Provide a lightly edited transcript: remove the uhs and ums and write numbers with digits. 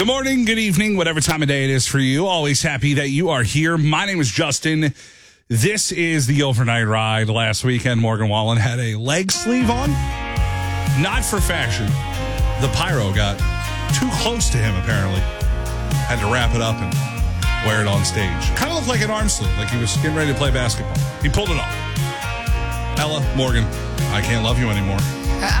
Good morning, good evening, whatever time of day it is for you. Always happy that you are here. My name is Justin. This is the overnight ride. Last weekend, Morgan Wallen had a leg sleeve on. Not for fashion. The pyro got too close to him, apparently. Had to wrap it up and wear it on stage. Kind of looked like an arm sleeve, like he was getting ready to play basketball. He pulled it off. Ella, Morgan, I can't love you anymore.